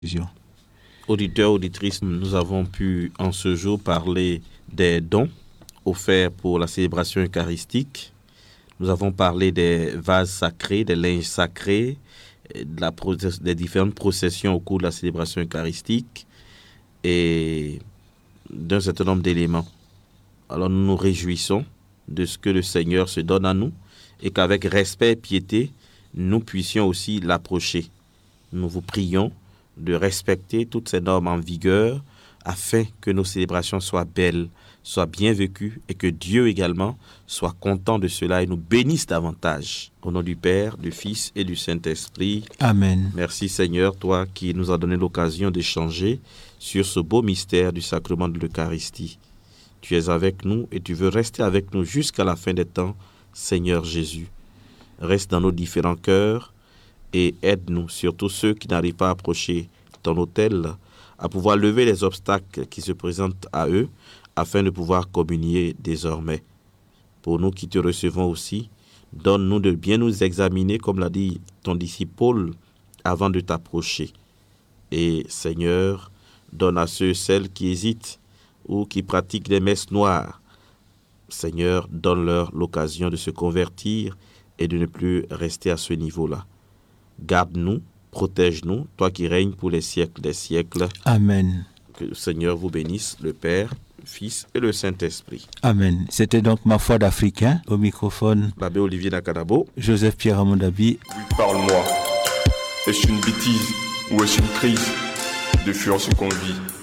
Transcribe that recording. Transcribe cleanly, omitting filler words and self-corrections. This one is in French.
Auditeurs, auditrices, nous avons pu en ce jour parler des dons offerts pour la célébration eucharistique. Nous avons parlé des vases sacrés, des linges sacrés, des différentes processions au cours de la célébration eucharistique et d'un certain nombre d'éléments. Alors nous nous réjouissons de ce que le Seigneur se donne à nous et qu'avec respect et piété, nous puissions aussi l'approcher. Nous vous prions de respecter toutes ces normes en vigueur afin que nos célébrations soient belles, soient bien vécues et que Dieu également soit content de cela et nous bénisse davantage. Au nom du Père, du Fils et du Saint-Esprit. Amen. Merci Seigneur, toi qui nous as donné l'occasion d'échanger sur ce beau mystère du sacrement de l'Eucharistie. Tu es avec nous et tu veux rester avec nous jusqu'à la fin des temps, Seigneur Jésus. Reste dans nos différents cœurs et aide-nous, surtout ceux qui n'arrivent pas à approcher ton autel, à pouvoir lever les obstacles qui se présentent à eux, afin de pouvoir communier désormais. Pour nous qui te recevons aussi, donne-nous de bien nous examiner, comme l'a dit ton disciple Paul, avant de t'approcher. Et Seigneur, donne à ceux et celles qui hésitent ou qui pratiquent des messes noires, Seigneur, donne-leur l'occasion de se convertir et de ne plus rester à ce niveau-là. Garde-nous, protège-nous, toi qui règnes pour les siècles des siècles. Amen. Que le Seigneur vous bénisse, le Père, le Fils et le Saint-Esprit. Amen. C'était donc Ma Foi d'Africain. Au microphone, L'abbé Olivier Nakadabo. Joseph Pierre Amondabi. Oui, parle-moi. Est-ce une bêtise ou est-ce une crise de fuir ce qu'on vit?